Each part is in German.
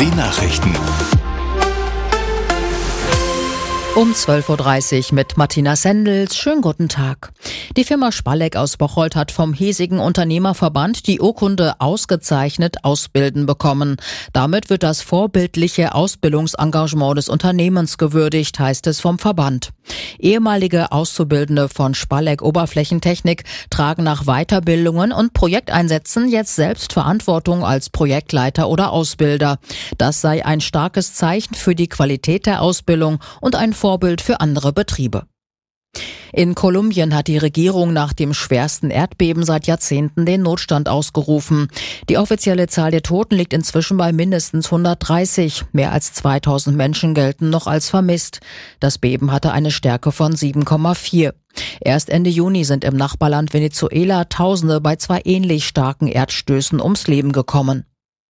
Nachrichten. Um 12.30 Uhr mit Martina Sendels. Schönen guten Tag. Die Firma Spalleck aus Bocholt hat vom hiesigen Unternehmerverband die Urkunde ausgezeichnet ausbilden bekommen. Damit wird das vorbildliche Ausbildungsengagement des Unternehmens gewürdigt, heißt es vom Verband. Ehemalige Auszubildende von Spalleck Oberflächentechnik tragen nach Weiterbildungen und Projekteinsätzen jetzt selbst Verantwortung als Projektleiter oder Ausbilder. Das sei ein starkes Zeichen für die Qualität der Ausbildung und ein Vorbild für andere Betriebe. In Kolumbien hat die Regierung nach dem schwersten Erdbeben seit Jahrzehnten den Notstand ausgerufen. Die offizielle Zahl der Toten liegt inzwischen bei mindestens 130. Mehr als 2000 Menschen gelten noch als vermisst. Das Beben hatte eine Stärke von 7,4. Erst Ende Juni sind im Nachbarland Venezuela Tausende bei zwei ähnlich starken Erdstößen ums Leben gekommen.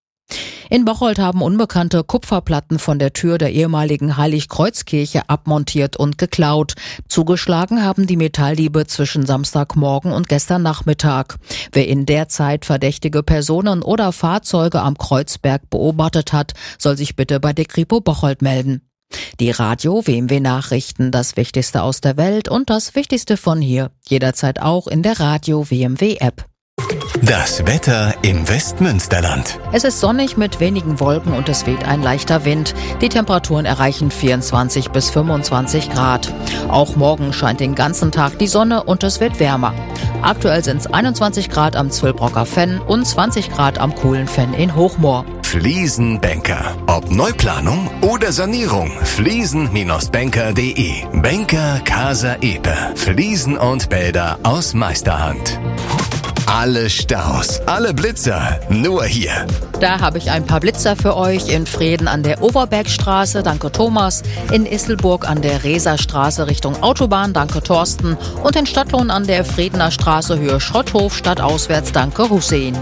In Bocholt haben Unbekannte Kupferplatten von der Tür der ehemaligen Heiligkreuzkirche abmontiert und geklaut. Zugeschlagen haben die Metalldiebe zwischen Samstagmorgen und gestern Nachmittag. Wer in der Zeit verdächtige Personen oder Fahrzeuge am Kreuzberg beobachtet hat, soll sich bitte bei der Kripo Bocholt melden. Die Radio WMW Nachrichten, das Wichtigste aus der Welt und das Wichtigste von hier. Jederzeit auch in der Radio WMW App. Das Wetter im Westmünsterland. Es ist sonnig mit wenigen Wolken und es weht ein leichter Wind. Die Temperaturen erreichen 24 bis 25 Grad. Auch morgen scheint den ganzen Tag die Sonne und es wird wärmer. Aktuell sind es 21 Grad am Zwillbrocker Fenn und 20 Grad am Coolen Fenn in Hochmoor. Fliesenbanker. Ob Neuplanung oder Sanierung. Fliesen-banker.de. Banker Casa Epe. Fliesen und Bäder aus Meisterhand. Alle Staus, alle Blitzer, nur hier. Da habe ich ein paar Blitzer für euch. In Vreden an der Overbergstraße, danke Thomas. In Isselburg an der Reserstraße Richtung Autobahn, danke Thorsten. Und in Stadtlohn an der Fredener Straße Höhe Schrotthof, stadtauswärts, danke Hussein.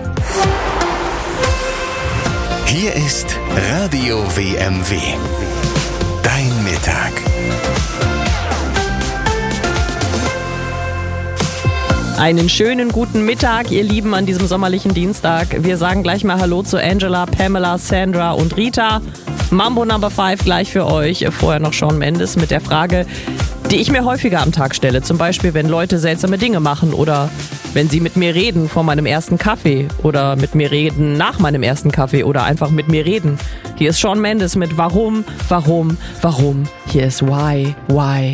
Hier ist Radio WMW. Dein Mittag. Einen schönen guten Mittag, ihr Lieben, an diesem sommerlichen Dienstag. Wir sagen gleich mal Hallo zu Angela, Pamela, Sandra und Rita. Mambo Number 5 gleich für euch. Vorher noch Shawn Mendes mit der Frage, die ich mir häufiger am Tag stelle. Zum Beispiel, wenn Leute seltsame Dinge machen oder wenn sie mit mir reden vor meinem ersten Kaffee oder mit mir reden nach meinem ersten Kaffee oder einfach mit mir reden. Hier ist Shawn Mendes mit Warum. Hier ist Why.